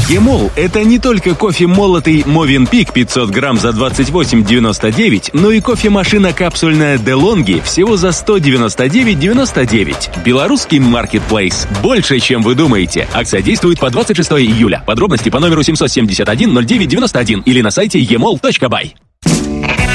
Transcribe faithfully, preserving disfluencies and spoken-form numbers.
Емол – это не только кофе молотый Movin Peak пятьсот грамм за двадцать восемь девяносто девять, но и кофемашина капсульная DeLonghi всего за сто девяносто девять девяносто девять. Белорусский маркетплейс. Больше, чем вы думаете. Акция действует по двадцать шестого июля. Подробности по номеру семь семь один ноль девять девяносто один или на сайте емол точка бай.